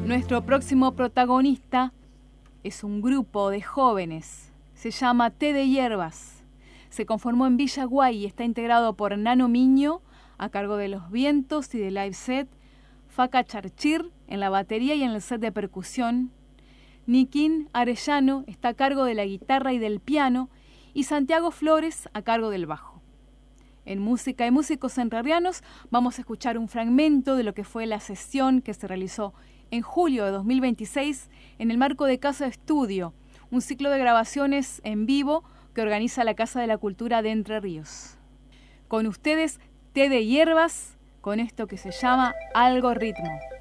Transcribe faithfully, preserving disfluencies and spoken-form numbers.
Nuestro próximo protagonista es un grupo de jóvenes. Se llama Té de Hierbas. Se conformó en Villa Guay y está integrado por Nano Miño, a cargo de los vientos y del live set, Faca Charchir en la batería y en el set de percusión, Niquín Arellano está a cargo de la guitarra y del piano, y Santiago Flores a cargo del bajo. En Música y Músicos Entrerrianos vamos a escuchar un fragmento de lo que fue la sesión que se realizó en julio de dos mil veintiséis en el marco de Casa Estudio, un ciclo de grabaciones en vivo que organiza la Casa de la Cultura de Entre Ríos. Con ustedes, Té de Hierbas, con esto que se llama Algo Ritmo.